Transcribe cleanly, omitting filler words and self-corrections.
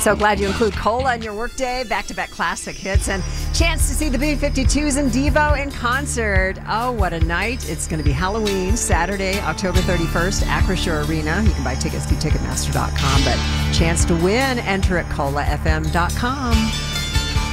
So glad you include Cola in your workday, back-to-back classic hits, and chance to see the B-52s and Devo in concert. Oh, what a night. It's going to be Halloween, Saturday, October 31st, Acrisure Arena. You can buy tickets through Ticketmaster.com, but chance to win, enter at colafm.com.